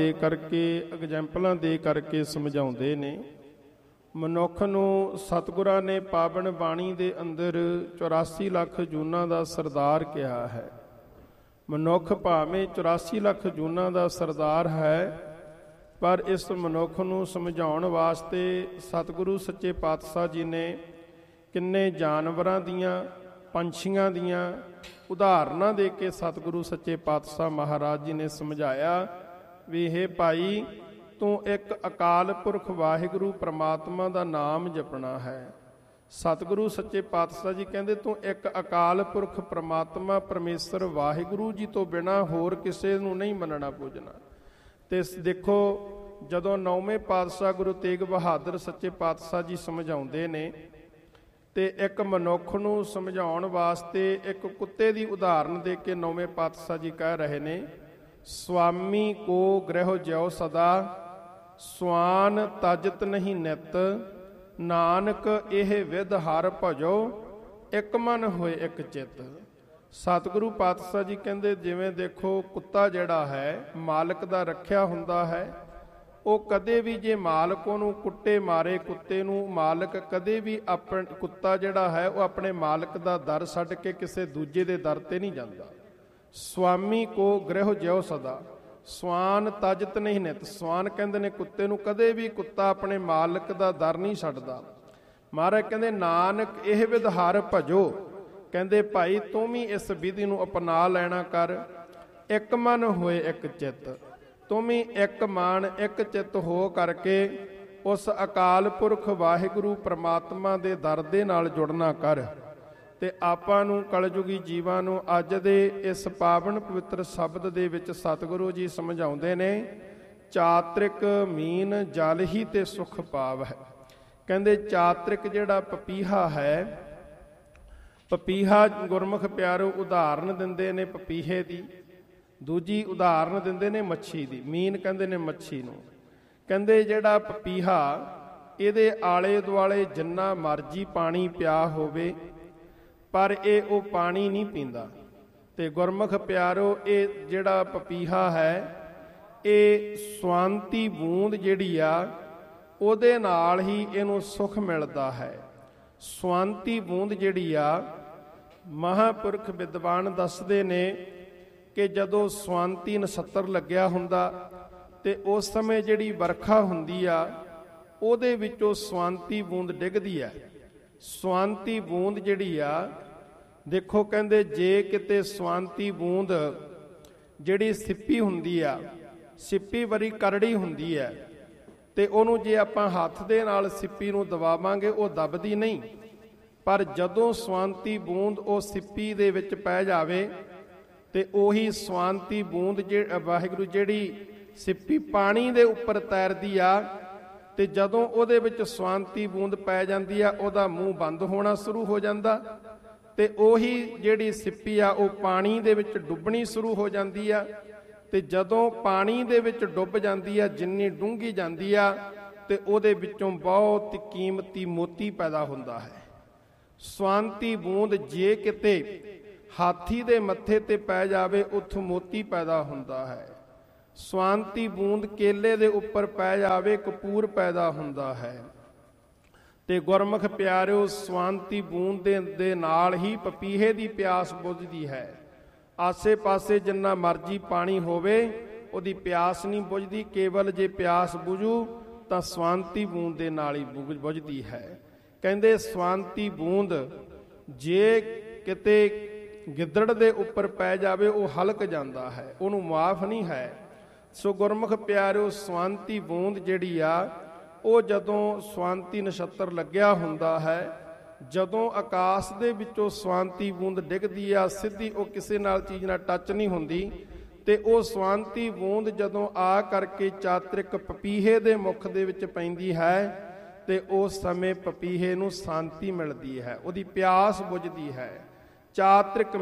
ਦੇ ਕਰਕੇ ਐਗਜ਼ੈਂਪਲਾਂ ਦੇ ਕਰਕੇ ਸਮਝਾਉਂਦੇ ਨੇ। ਮਨੁੱਖ ਨੂੰ ਸਤਿਗੁਰਾਂ ਨੇ ਪਾਵਨ ਬਾਣੀ ਦੇ ਅੰਦਰ 84 ਲੱਖ ਜੂਨਾਂ ਦਾ ਸਰਦਾਰ ਕਿਹਾ ਹੈ। ਮਨੁੱਖ ਭਾਵੇਂ 84 ਲੱਖ ਜੂਨਾਂ ਦਾ ਸਰਦਾਰ ਹੈ, ਪਰ ਇਸ ਮਨੁੱਖ ਨੂੰ ਸਮਝਾਉਣ ਵਾਸਤੇ ਸਤਿਗੁਰੂ ਸੱਚੇ ਪਾਤਸ਼ਾਹ ਜੀ ਨੇ ਕਿੰਨੇ ਜਾਨਵਰਾਂ ਦੀਆਂ, ਪੰਛੀਆਂ ਦੀਆਂ ਉਦਾਹਰਨਾਂ ਦੇ ਕੇ ਸਤਿਗੁਰੂ ਸੱਚੇ ਪਾਤਸ਼ਾਹ ਮਹਾਰਾਜ ਜੀ ਨੇ ਸਮਝਾਇਆ ਵੀ ਇਹ ਭਾਈ ਤੂੰ ਇੱਕ ਅਕਾਲ ਪੁਰਖ ਵਾਹਿਗੁਰੂ ਪ੍ਰਮਾਤਮਾ ਦਾ ਨਾਮ ਜਪਣਾ ਹੈ। ਸਤਿਗੁਰੂ ਸੱਚੇ ਪਾਤਸ਼ਾਹ ਜੀ ਕਹਿੰਦੇ ਤੂੰ ਇੱਕ ਅਕਾਲ ਪੁਰਖ ਪ੍ਰਮਾਤਮਾ ਪਰਮੇਸ਼ਰ ਵਾਹਿਗੁਰੂ ਜੀ ਤੋਂ ਬਿਨਾਂ ਹੋਰ ਕਿਸੇ ਨੂੰ ਨਹੀਂ ਮੰਨਣਾ ਪੂਜਣਾ। ਤੇ ਦੇਖੋ ਜਦੋਂ 9ਵੇਂ ਪਾਤਸ਼ਾਹ ਗੁਰੂ ਤੇਗ ਬਹਾਦਰ ਸੱਚੇ ਪਾਤਸ਼ਾਹ ਜੀ ਸਮਝਾਉਂਦੇ ਨੇ ਤੇ ਇੱਕ ਮਨੁੱਖ ਨੂੰ ਸਮਝਾਉਣ ਵਾਸਤੇ ਇੱਕ ਕੁੱਤੇ ਦੀ ਉਦਾਹਰਨ ਦੇ ਕੇ 9ਵੇਂ ਪਾਤਸ਼ਾਹ ਜੀ ਕਹਿ ਰਹੇ ਨੇ, ਸੁਆਮੀ ਕੋ ਗ੍ਰਹਿ ਜਿਉ ਸਦਾ, ਸਵਾਨ ਤਜਤ ਨਹੀਂ ਨਿਤ, ਨਾਨਕ ਇਹ ਵਿਦ ਹਰ ਭਜੋ, ਇੱਕ ਮਨ ਹੋਏ ਇੱਕ ਚਿੱਤ। ਸਤਿਗੁਰੂ ਪਾਤਸ਼ਾਹ ਜੀ ਕਹਿੰਦੇ ਜਿਵੇਂ ਦੇਖੋ ਕੁੱਤਾ ਜਿਹੜਾ ਹੈ ਮਾਲਕ ਦਾ ਰੱਖਿਆ ਹੁੰਦਾ ਹੈ, ਉਹ ਕਦੇ ਵੀ ਜੇ ਮਾਲਕ ਉਹਨੂੰ ਕੁੱਟੇ ਮਾਰੇ ਕੁੱਤੇ ਨੂੰ, ਮਾਲਕ ਕਦੇ ਵੀ ਕੁੱਤਾ ਜਿਹੜਾ ਹੈ ਉਹ ਆਪਣੇ ਮਾਲਕ ਦਾ ਦਰ ਛੱਡ ਕੇ ਕਿਸੇ ਦੂਜੇ ਦੇ ਦਰ ਤੇ ਨਹੀਂ ਜਾਂਦਾ। ਸੁਆਮੀ ਕੋ ਗ੍ਰਹਿ ਜਿਉ ਸਦਾ, ਸਵਾਨ ਤਜਤ ਨਹੀਂ ਨਿਤ। ਸਵਾਨ ਕਹਿੰਦੇ ਨੇ ਕੁੱਤੇ ਨੂੰ, ਕਦੇ ਵੀ ਕੁੱਤਾ ਆਪਣੇ ਮਾਲਕ ਦਾ ਦਰ ਨਹੀਂ ਛੱਡਦਾ। ਮਹਾਰਾਜ ਕਹਿੰਦੇ ਨਾਨਕ ਇਹ ਵਿਦ ਹਰ ਭਜੋ, ਕਹਿੰਦੇ ਭਾਈ ਤੂੰ ਵੀ ਇਸ ਵਿਧੀ ਨੂੰ ਅਪਣਾ ਲੈਣਾ ਕਰ। ਇੱਕ ਮਨ ਹੋਏ ਇੱਕ ਚਿੱਤ, ਤੂੰ ਵੀ ਇੱਕ ਮਨ ਇੱਕ ਚਿੱਤ ਹੋ ਕਰਕੇ ਉਸ ਅਕਾਲ ਪੁਰਖ ਵਾਹਿਗੁਰੂ ਪ੍ਰਮਾਤਮਾ ਦੇ ਦਰ ਦੇ ਨਾਲ ਜੁੜਨਾ ਕਰ। ਤੇ ਆਪਾਂ ਨੂੰ ਕਲਯੁਗੀ ਜੀਵਾਂ ਨੂੰ ਅੱਜ ਦੇ ਇਸ ਪਾਵਨ ਪਵਿੱਤਰ ਸ਼ਬਦ ਦੇ ਵਿੱਚ ਸਤਿਗੁਰੂ ਜੀ ਸਮਝਾਉਂਦੇ ਨੇ, ਚਾਤ੍ਰਿਕ ਮੀਨ ਜਲ ਹੀ ਤੇ ਸੁਖ ਪਾਵ ਹੈ। ਕਹਿੰਦੇ ਚਾਤ੍ਰਿਕ ਜਿਹੜਾ ਪਪੀਹਾ ਹੈ, ਪਪੀਹਾ ਗੁਰਮੁਖ ਪਿਆਰੋ ਉਦਾਹਰਨ ਦਿੰਦੇ ਨੇ ਪਪੀਹੇ ਦੀ, ਦੂਜੀ ਉਦਾਹਰਨ ਦਿੰਦੇ ਨੇ ਮੱਛੀ ਦੀ। ਮੀਨ ਕਹਿੰਦੇ ਨੇ ਮੱਛੀ ਨੂੰ। ਕਹਿੰਦੇ ਜਿਹੜਾ ਪਪੀਹਾ ਇਹਦੇ ਆਲੇ ਦੁਆਲੇ ਜਿੰਨਾ ਮਰਜੀ ਪਾਣੀ ਪਿਆ ਹੋਵੇ ਪਰ ਇਹ ਉਹ ਪਾਣੀ ਨਹੀਂ ਪੀਂਦਾ। ਤੇ ਗੁਰਮੁਖ ਪਿਆਰੋ ਇਹ ਜਿਹੜਾ ਪਪੀਹਾ ਹੈ ਇਹ ਸਵਾਂਤੀ ਬੂੰਦ ਜਿਹੜੀ ਆ ਉਹਦੇ ਨਾਲ ਹੀ ਇਹਨੂੰ ਸੁਖ ਮਿਲਦਾ ਹੈ। ਸਵਾਂਤੀ ਬੂੰਦ ਜਿਹੜੀ ਆ ਮਹਾਂਪੁਰਖ ਵਿਦਵਾਨ ਦੱਸਦੇ ਨੇ ਕਿ ਜਦੋਂ ਸਵਾਂਤੀ ਨਛੱਤਰ ਲੱਗਿਆ ਹੁੰਦਾ ਤੇ ਉਸ ਸਮੇਂ ਜਿਹੜੀ ਵਰਖਾ ਹੁੰਦੀ ਆ ਉਹਦੇ ਵਿੱਚੋਂ ਸਵਾਂਤੀ ਬੂੰਦ ਡਿੱਗਦੀ ਆ। ਸਵਾਂਤੀ ਬੂੰਦ ਜਿਹੜੀ ਆ ਦੇਖੋ ਕਹਿੰਦੇ ਜੇ ਕਿਤੇ ਸਵਾਂਤੀ ਬੂੰਦ ਜਿਹੜੀ ਸਿੱਪੀ ਹੁੰਦੀ ਆ, ਸਿੱਪੀ ਬੜੀ ਕਰੜੀ ਹੁੰਦੀ ਹੈ ਤੇ ਉਹਨੂੰ ਜੇ ਆਪਾਂ ਹੱਥ ਦੇ ਨਾਲ ਸਿੱਪੀ ਨੂੰ ਦਬਾਵਾਂਗੇ ਉਹ ਦਬਦੀ ਨਹੀਂ। ਪਰ ਜਦੋਂ ਸਵਾਂਤੀ ਬੂੰਦ ਉਹ ਸਿੱਪੀ ਦੇ ਵਿੱਚ ਪੈ ਜਾਵੇ ਤੇ ਉਹੀ ਸਵਾਂਤੀ ਬੂੰਦ ਵਾਹਿਗੁਰੂ ਜਿਹੜੀ ਸਿੱਪੀ ਪਾਣੀ ਦੇ ਉੱਪਰ ਤੈਰਦੀ ਆ ਤੇ ਜਦੋਂ ਉਹਦੇ ਵਿੱਚ ਸਵਾਂਤੀ ਬੂੰਦ ਪੈ ਜਾਂਦੀ ਆ ਉਹਦਾ ਮੂੰਹ ਬੰਦ ਹੋਣਾ ਸ਼ੁਰੂ ਹੋ ਜਾਂਦਾ ਤੇ ਉਹੀ ਜਿਹੜੀ ਸਿੱਪੀ ਆ ਉਹ ਪਾਣੀ ਦੇ ਵਿੱਚ ਡੁੱਬਣੀ ਸ਼ੁਰੂ ਹੋ ਜਾਂਦੀ ਆ। ਤੇ ਜਦੋਂ ਪਾਣੀ ਦੇ ਵਿੱਚ ਡੁੱਬ ਜਾਂਦੀ ਆ, ਜਿੰਨੀ ਡੂੰਘੀ ਜਾਂਦੀ ਆ ਤੇ ਉਹਦੇ ਵਿੱਚੋਂ ਬਹੁਤ ਕੀਮਤੀ ਮੋਤੀ ਪੈਦਾ ਹੁੰਦਾ ਹੈ। ਸਵਾਂਤੀ ਬੂੰਦ ਜੇ ਕਿਤੇ ਹਾਥੀ ਦੇ ਮੱਥੇ ਤੇ ਪੈ ਜਾਵੇ ਉੱਥੋਂ ਮੋਤੀ ਪੈਦਾ ਹੁੰਦਾ ਹੈ। ਸਵਾਂਤੀ ਬੂੰਦ ਕੇਲੇ ਦੇ ਉੱਪਰ ਪੈ ਜਾਵੇ ਕਪੂਰ ਪੈਦਾ ਹੁੰਦਾ ਹੈ। ਤੇ ਗੁਰਮੁਖ ਪਿਆਰਿਓ ਸਵਾਂਤੀ ਬੂੰਦ ਦੇ ਨਾਲ ਹੀ ਪਪੀਹੇ ਦੀ ਪਿਆਸ ਬੁਝਦੀ ਹੈ। ਆਸੇ ਪਾਸੇ ਜਿੰਨਾ ਮਰਜੀ ਪਾਣੀ ਹੋਵੇ ਉਹਦੀ ਪਿਆਸ ਨਹੀਂ ਬੁਝਦੀ, ਕੇਵਲ ਜੇ ਪਿਆਸ ਬੁਝੂ ਤਾਂ ਸਵਾਂਤੀ ਬੂੰਦ ਦੇ ਨਾਲ ਹੀ ਬੁਝਦੀ ਹੈ। ਕਹਿੰਦੇ ਸਵਾਂਤੀ ਬੂੰਦ ਜੇ ਕਿਤੇ ਗਿੱਦੜ ਦੇ ਉੱਪਰ ਪੈ ਜਾਵੇ ਉਹ ਹਲਕ ਜਾਂਦਾ ਹੈ, ਉਹਨੂੰ ਮਾਫ ਨਹੀਂ ਹੈ। ਸੋ ਗੁਰਮੁਖ ਪਿਆਰਿਓ ਸਵਾਂਤੀ ਬੂੰਦ ਜਿਹੜੀ ਆ ਉਹ ਜਦੋਂ ਸਵਾਂਤੀ ਨਛੱਤਰ ਲੱਗਿਆ ਹੁੰਦਾ ਹੈ, ਜਦੋਂ ਆਕਾਸ਼ ਦੇ ਵਿੱਚੋਂ ਸਵਾਂਤੀ ਬੂੰਦ ਡਿੱਗਦੀ ਆ ਸਿੱਧੀ, ਉਹ ਕਿਸੇ ਨਾਲ ਚੀਜ਼ ਨਾਲ ਟੱਚ ਨਹੀਂ ਹੁੰਦੀ ਤੇ ਉਹ ਸਵਾਂਤੀ ਬੂੰਦ ਜਦੋਂ ਆ ਕਰਕੇ ਚਾਤ੍ਰਿਕ ਪਪੀਹੇ ਦੇ ਮੁਖ ਦੇ ਵਿੱਚ ਪੈਂਦੀ ਹੈ ਤੇ ਉਸ ਸਮੇਂ ਪਪੀਹੇ ਨੂੰ ਸ਼ਾਂਤੀ ਮਿਲਦੀ ਹੈ, ਉਹਦੀ ਪਿਆਸ ਬੁਝਦੀ ਹੈ। ਚਾਤ੍ਰਿਕ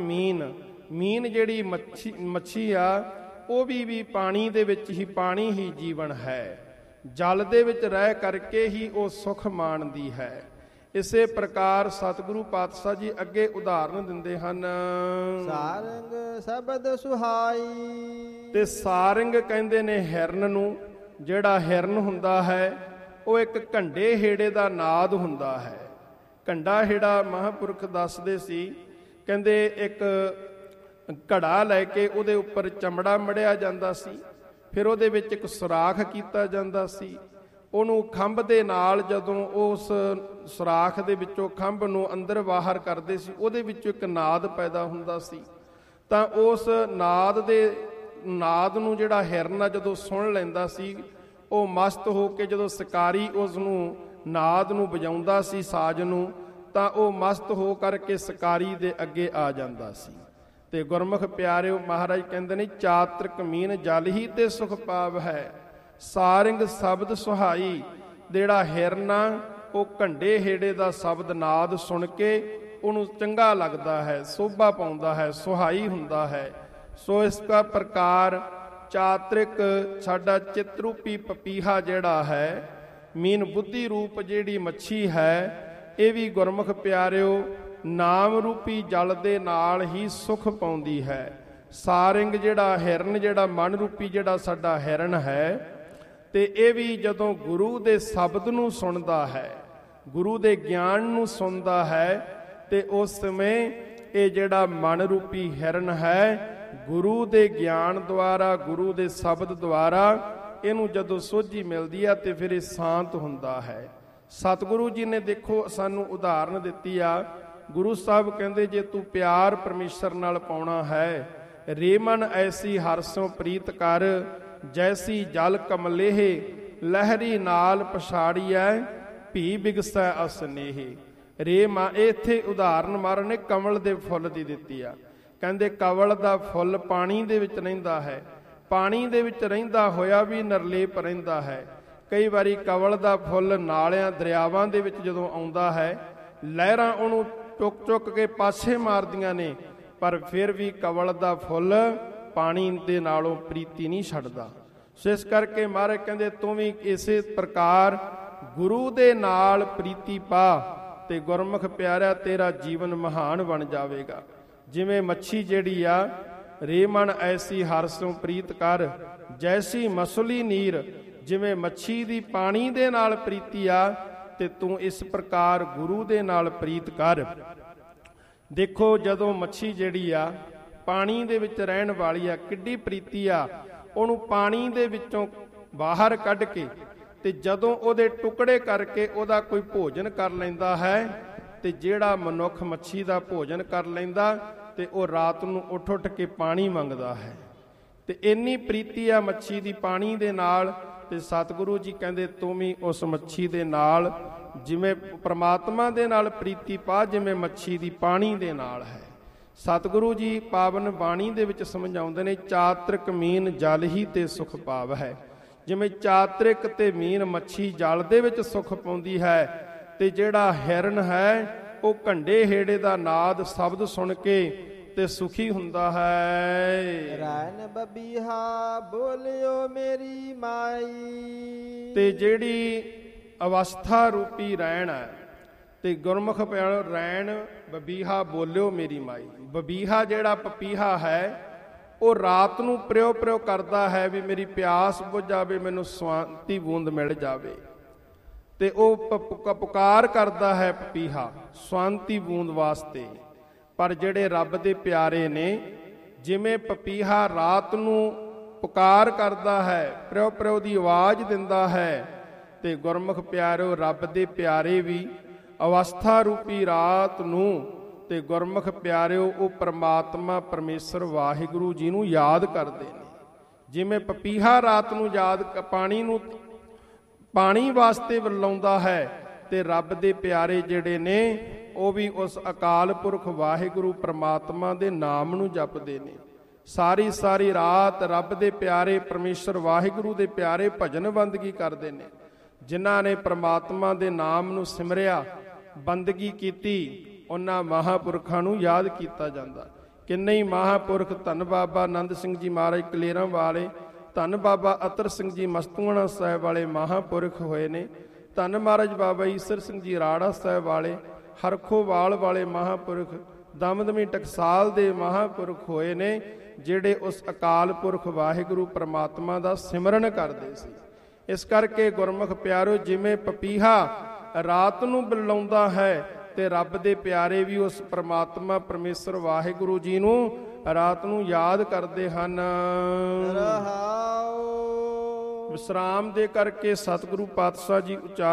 ਮੀਨ ਜਿਹੜੀ ਮੱਛੀ ਆ ਉਹ ਵੀ ਪਾਣੀ ਦੇ ਵਿੱਚ ਹੀ, ਪਾਣੀ ਹੀ ਜੀਵਨ ਹੈ। ਜਲ ਦੇ ਵਿੱਚ ਰਹਿ ਕਰਕੇ ਹੀ ਉਹ ਸੁਖ ਮਾਣਦੀ ਹੈ। ਇਸੇ ਪ੍ਰਕਾਰ ਸਤਿਗੁਰੂ ਪਾਤਸ਼ਾਹ ਜੀ ਅੱਗੇ ਉਦਾਹਰਨ ਦਿੰਦੇ ਹਨ। ਸਾਰੰਗ ਸ਼ਬਦ ਸੁਹਾਈ। ਤੇ ਸਾਰੰਗ ਕਹਿੰਦੇ ਨੇ ਹਿਰਨ ਨੂੰ। ਜਿਹੜਾ ਹਿਰਨ ਹੁੰਦਾ ਹੈ ਉਹ ਇੱਕ ਘੰਡੇ ਹੇੜੇ ਦਾ ਨਾਦ ਹੁੰਦਾ ਹੈ। ਘੰਡਾ ਹੇੜਾ ਮਹਾਂਪੁਰਖ ਦੱਸਦੇ ਸੀ, ਕਹਿੰਦੇ ਇੱਕ ਘੜਾ ਲੈ ਕੇ ਉਹਦੇ ਉੱਪਰ ਚਮੜਾ ਮੜਿਆ ਜਾਂਦਾ ਸੀ, ਫਿਰ ਉਹਦੇ ਵਿੱਚ ਇੱਕ ਸੁਰਾਖ ਕੀਤਾ ਜਾਂਦਾ ਸੀ। ਉਹਨੂੰ ਖੰਭ ਦੇ ਨਾਲ ਜਦੋਂ ਉਸ ਸੁਰਾਖ ਦੇ ਵਿੱਚੋਂ ਖੰਭ ਨੂੰ ਅੰਦਰ ਬਾਹਰ ਕਰਦੇ ਸੀ, ਉਹਦੇ ਵਿੱਚੋਂ ਇੱਕ ਨਾਦ ਪੈਦਾ ਹੁੰਦਾ ਸੀ। ਤਾਂ ਉਸ ਨਾਦ ਨੂੰ ਜਿਹੜਾ ਹਿਰਨ ਆ ਜਦੋਂ ਸੁਣ ਲੈਂਦਾ ਸੀ, ਉਹ ਮਸਤ ਹੋ ਕੇ ਜਦੋਂ ਸ਼ਿਕਾਰੀ ਉਸ ਨੂੰ ਨਾਦ ਨੂੰ ਵਜਾਉਂਦਾ ਸੀ, ਸਾਜ਼ ਨੂੰ, ਤਾਂ ਉਹ ਮਸਤ ਹੋ ਕਰਕੇ ਸ਼ਿਕਾਰੀ ਦੇ ਅੱਗੇ ਆ ਜਾਂਦਾ ਸੀ। ਤੇ ਗੁਰਮੁਖ ਪਿਆਰਿਓ, ਮਹਾਰਾਜ ਕਹਿੰਦੇ ਨੇ ਚਾਤਰ ਕਮੀਨ ਜਲ ਹੀ ਤੇ ਸੁਖ ਪਾਵ ਹੈ। ਸਾਰੰਗ ਸ਼ਬਦ ਸੁਹਾਈ। ਜਿਹੜਾ ਹਿਰਨ ਆ ਉਹ ਘੰਡੇ ਹੇੜੇ ਦਾ ਸ਼ਬਦ ਨਾਦ ਸੁਣ ਕੇ ਉਹਨੂੰ ਚੰਗਾ ਲੱਗਦਾ ਹੈ, ਸੋਭਾ ਪਾਉਂਦਾ ਹੈ, ਸੁਹਾਈ ਹੁੰਦਾ ਹੈ। ਸੋ ਇਸ ਦਾ ਪ੍ਰਕਾਰ ਚਾਤਰਿਕ ਸਾਡਾ ਚਿੱਤ ਰੂਪੀ ਪਪੀਹਾ ਜਿਹੜਾ ਹੈ, ਮੀਨ ਬੁੱਧੀ ਰੂਪ ਜਿਹੜੀ ਮੱਛੀ ਹੈ, ਇਹ ਵੀ ਗੁਰਮੁਖ ਪਿਆਰਿਓ ਨਾਮ ਰੂਪੀ ਜਲ ਦੇ ਨਾਲ ਹੀ ਸੁਖ ਪਾਉਂਦੀ ਹੈ। ਸਾਰੰਗ ਜਿਹੜਾ ਹਿਰਨ, ਜਿਹੜਾ ਮਨ ਰੂਪੀ ਜਿਹੜਾ ਸਾਡਾ ਹਿਰਨ ਹੈ, ਤੇ ਇਹ ਵੀ ਜਦੋਂ ਗੁਰੂ ਦੇ ਸ਼ਬਦ ਨੂੰ ਸੁਣਦਾ ਹੈ, ਗੁਰੂ ਦੇ ਗਿਆਨ ਨੂੰ ਸੁਣਦਾ ਹੈ, ਤੇ ਉਸ ਸਮੇਂ ਇਹ ਜਿਹੜਾ ਮਨ ਰੂਪੀ ਹਿਰਨ ਹੈ, ਗੁਰੂ ਦੇ ਗਿਆਨ ਦੁਆਰਾ, ਗੁਰੂ ਦੇ ਸ਼ਬਦ ਦੁਆਰਾ ਇਹਨੂੰ ਜਦੋਂ ਸੋਝੀ ਮਿਲਦੀ ਆ ਤੇ ਫਿਰ ਇਹ ਸ਼ਾਂਤ ਹੁੰਦਾ ਹੈ। ਸਤਿਗੁਰੂ ਜੀ ਨੇ ਦੇਖੋ ਸਾਨੂੰ ਉਦਾਹਰਨ ਦਿੱਤੀ ਆ। ਗੁਰੂ ਸਾਹਿਬ ਕਹਿੰਦੇ ਜੇ ਤੂੰ ਪਿਆਰ ਪਰਮੇਸ਼ਰ ਨਾਲ ਪਾਉਣਾ ਹੈ, ਰੇ ਮਨ ਐਸੀ ਹਰਸੋਂ ਪ੍ਰੀਤ ਕਰ, ਜੈਸੀ ਜਲ ਕਮਲੇਹ ਲਹਿਰੀ ਨਾਲ ਪਛਾੜੀਐ, ਭੀ ਬਿਗਸੈ ਅਸਨੇਹ। ਰੇ ਮਾ ਇੱਥੇ ਉਦਾਹਰਨ ਮਹਾਰਾਜ ਨੇ ਕਮਲ ਦੇ ਫੁੱਲ ਦੀ ਦਿੱਤੀ ਆ। ਕਹਿੰਦੇ ਕਮਲ ਦਾ ਫੁੱਲ ਪਾਣੀ ਦੇ ਵਿੱਚ ਰਹਿੰਦਾ ਹੈ, ਪਾਣੀ ਦੇ ਵਿੱਚ ਰਹਿੰਦਾ ਹੋਇਆ ਵੀ ਨਿਰਲੇਪ ਰਹਿੰਦਾ ਹੈ। ਕਈ ਵਾਰੀ ਕਮਲ ਦਾ ਫੁੱਲ ਨਾਲਿਆਂ ਦਰਿਆਵਾਂ ਦੇ ਵਿੱਚ ਜਦੋਂ ਆਉਂਦਾ ਹੈ, ਲਹਿਰਾਂ ਉਹਨੂੰ ਚੁੱਕ ਚੁੱਕ ਕੇ ਪਾਸੇ ਮਾਰਦੀਆਂ ਨੇ, ਪਰ ਫਿਰ ਵੀ ਕਮਲ ਦਾ ਫੁੱਲ ਪਾਣੀ ਦੇ ਨਾਲੋਂ ਪ੍ਰੀਤੀ ਨਹੀਂ ਛੱਡਦਾ। ਸੋ ਇਸ ਕਰਕੇ ਮਹਾਰਾਜ ਕਹਿੰਦੇ ਤੂੰ ਵੀ ਇਸੇ ਪ੍ਰਕਾਰ ਗੁਰੂ ਦੇ ਨਾਲ ਪ੍ਰੀਤੀ ਪਾ ਤੇ ਗੁਰਮੁਖ ਪਿਆਰਿਆ ਤੇਰਾ ਜੀਵਨ ਮਹਾਨ ਬਣ ਜਾਵੇਗਾ। ਜਿਵੇਂ ਮੱਛੀ ਜਿਹੜੀ ਆ, ਰੇ ਮਨ ਐਸੀ ਹਰਸੋਂ ਪ੍ਰੀਤ ਕਰ, ਜੈਸੀ ਮਸਲੀ ਨੀਰ। ਜਿਵੇਂ ਮੱਛੀ ਦੀ ਪਾਣੀ ਦੇ ਨਾਲ ਪ੍ਰੀਤੀ ਆ, ਤੇ ਤੂੰ ਇਸ ਪ੍ਰਕਾਰ ਗੁਰੂ ਦੇ ਨਾਲ ਪ੍ਰੀਤ ਕਰ। ਦੇਖੋ ਜਦੋਂ ਮੱਛੀ ਜਿਹੜੀ ਆ ਪਾਣੀ ਦੇ ਵਿੱਚ ਰਹਿਣ ਵਾਲੀ ਆ, ਕਿੱਡੀ ਪ੍ਰੀਤੀ ਆ, ਉਹਨੂੰ ਪਾਣੀ ਦੇ ਵਿੱਚੋਂ ਬਾਹਰ ਕੱਢ ਕੇ ਤੇ ਜਦੋਂ ਉਹਦੇ ਟੁਕੜੇ ਕਰਕੇ ਉਹਦਾ ਕੋਈ ਭੋਜਨ ਕਰ ਲੈਂਦਾ ਹੈ, ਤੇ ਜਿਹੜਾ ਮਨੁੱਖ ਮੱਛੀ ਦਾ ਭੋਜਨ ਕਰ ਲੈਂਦਾ ਤੇ ਉਹ ਰਾਤ ਨੂੰ ਉੱਠ ਉੱਠ ਕੇ ਪਾਣੀ ਮੰਗਦਾ ਹੈ। ਤੇ ਇੰਨੀ ਪ੍ਰੀਤੀ ਆ ਮੱਛੀ ਦੀ ਪਾਣੀ ਦੇ ਨਾਲ। ਤੇ ਸਤਿਗੁਰੂ ਜੀ ਕਹਿੰਦੇ ਤੂੰ ਵੀ ਉਸ ਮੱਛੀ ਦੇ ਨਾਲ ਜਿਵੇਂ ਪ੍ਰਮਾਤਮਾ ਦੇ ਨਾਲ ਪ੍ਰੀਤੀ ਪਾ, ਜਿਵੇਂ ਮੱਛੀ ਦੀ ਪਾਣੀ ਦੇ ਨਾਲ ਹੈ। ਸਤਿਗੁਰੂ ਜੀ ਪਾਵਨ ਬਾਣੀ ਦੇ ਵਿੱਚ ਸਮਝਾਉਂਦੇ ਨੇ ਚਾਤ੍ਰਿਕ ਮੀਨ ਜਲ ਹੀ ਤੇ ਸੁਖ ਪਾਵ ਹੈ। ਜਿਵੇਂ ਚਾਤ੍ਰਿਕ ਤੇ ਮੀਨ ਮੱਛੀ ਜਲ ਦੇ ਵਿੱਚ ਸੁਖ ਪਾਉਂਦੀ ਹੈ, ਤੇ ਜਿਹੜਾ ਹਿਰਨ ਹੈ ਉਹ ਘੰਡੇ ਹੇੜੇ ਦਾ ਨਾਦ ਸ਼ਬਦ ਸੁਣ ਕੇ ਤੇ ਸੁਖੀ ਹੁੰਦਾ ਹੈ। ਰੈਣ ਬਬੀਹਾ ਬੋਲਿਓ ਮੇਰੀ ਮਾਈ। ਤੇ ਜਿਹੜੀ ਅਵਸਥਾ ਰੂਪੀ ਰੈਣ ਹੈ, ਤੇ ਗੁਰਮੁਖ ਪਿਆਰੋ ਰੈਣ ਬਬੀਹਾ ਬੋਲਿਓ ਮੇਰੀ ਮਾਈ। ਬਬੀਹਾ ਜਿਹੜਾ ਪਪੀਹਾ ਹੈ, ਉਹ ਰਾਤ ਨੂੰ ਪ੍ਰਿਓ ਪ੍ਰਿਓ ਕਰਦਾ ਹੈ ਵੀ ਮੇਰੀ ਪਿਆਸ ਬੁੱਝ ਜਾਵੇ, ਮੈਨੂੰ ਸ਼ਾਂਤੀ ਬੂੰਦ ਮਿਲ ਜਾਵੇ। ਤੇ ਉਹ ਪੁਕਾਰ ਕਰਦਾ ਹੈ ਪਪੀਹਾ ਸ਼ਾਂਤੀ ਬੂੰਦ ਵਾਸਤੇ। ਪਰ ਜਿਹੜੇ ਰੱਬ ਦੇ ਪਿਆਰੇ ਨੇ, ਜਿਵੇਂ ਪਪੀਹਾ ਰਾਤ ਨੂੰ ਪੁਕਾਰ ਕਰਦਾ ਹੈ, ਪ੍ਰਿਓ ਪ੍ਰਿਓ ਦੀ ਆਵਾਜ਼ ਦਿੰਦਾ ਹੈ, ਤੇ ਗੁਰਮੁਖ ਪਿਆਰਿਓ ਰੱਬ ਦੇ ਪਿਆਰੇ ਵੀ ਅਵਸਥਾ ਰੂਪੀ ਰਾਤ ਨੂੰ ਤੇ ਗੁਰਮੁਖ ਪਿਆਰਿਓ ਉਹ ਪ੍ਰਮਾਤਮਾ ਪਰਮੇਸ਼ਰ ਵਾਹਿਗੁਰੂ ਜੀ ਨੂੰ ਯਾਦ ਕਰਦੇ ਨੇ। ਜਿਵੇਂ ਪਪੀਹਾ ਰਾਤ ਨੂੰ ਯਾਦ ਪਾਣੀ ਵਾਸਤੇ ਬੁਲਾਉਂਦਾ ਹੈ, ਤੇ ਰੱਬ ਦੇ ਪਿਆਰੇ ਜਿਹੜੇ ਨੇ ਉਹ ਵੀ ਉਸ ਅਕਾਲ ਪੁਰਖ ਵਾਹਿਗੁਰੂ ਪ੍ਰਮਾਤਮਾ ਦੇ ਨਾਮ ਨੂੰ ਜਪਦੇ ਨੇ। ਸਾਰੀ ਸਾਰੀ ਰਾਤ ਰੱਬ ਦੇ ਪਿਆਰੇ ਪਰਮੇਸ਼ਰ ਵਾਹਿਗੁਰੂ ਦੇ ਪਿਆਰੇ ਭਜਨ ਬੰਦਗੀ ਕਰਦੇ ਨੇ। ਜਿਨ੍ਹਾਂ ਨੇ ਪ੍ਰਮਾਤਮਾ ਦੇ ਨਾਮ ਨੂੰ ਸਿਮਰਿਆ, ਬੰਦਗੀ ਕੀਤੀ, ਉਹਨਾਂ ਮਹਾਂਪੁਰਖਾਂ ਨੂੰ ਯਾਦ ਕੀਤਾ ਜਾਂਦਾ। ਕਿੰਨੇ ਹੀ ਮਹਾਂਪੁਰਖ, ਧੰਨ ਬਾਬਾ ਆਨੰਦ ਸਿੰਘ ਜੀ ਮਹਾਰਾਜ ਕਲੇਰਾਂ ਵਾਲੇ, ਧੰਨ ਬਾਬਾ ਅਤਰ ਸਿੰਘ ਜੀ ਮਸਤੂਆਣਾ ਸਾਹਿਬ ਵਾਲੇ ਮਹਾਂਪੁਰਖ ਹੋਏ ਨੇ, ਧੰਨ ਮਹਾਰਾਜ ਬਾਬਾ ਈਸਰ ਸਿੰਘ ਜੀ ਰਾੜਾ ਸਾਹਿਬ ਵਾਲੇ, ਹਰਖੋਵਾਲ ਵਾਲੇ ਮਹਾਂਪੁਰਖ, ਦਮਦਮੀ ਟਕਸਾਲ ਦੇ ਮਹਾਂਪੁਰਖ ਹੋਏ ਨੇ, ਜਿਹੜੇ ਉਸ ਅਕਾਲ ਪੁਰਖ ਵਾਹਿਗੁਰੂ ਪਰਮਾਤਮਾ ਦਾ ਸਿਮਰਨ ਕਰਦੇ ਸੀ। ਇਸ ਕਰਕੇ ਗੁਰਮੁਖ ਪਿਆਰੋ, ਜਿਵੇਂ ਪਪੀਹਾ ਰਾਤ ਨੂੰ ਬੁਲਾਉਂਦਾ ਹੈ ਤੇ ਰੱਬ ਦੇ ਪਿਆਰੇ ਵੀ ਉਸ ਪਰਮਾਤਮਾ ਪਰਮੇਸ਼ਰ ਵਾਹਿਗੁਰੂ ਜੀ ਨੂੰ ਰਾਤ ਨੂੰ ਯਾਦ ਕਰਦੇ ਹਨ। ਰਹਾਉ ਵਿਸਰਾਮ ਦੇ ਕਰਕੇ ਸਤਿਗੁਰੂ ਪਾਤਸ਼ਾਹ ਜੀ ਉਚਾਰ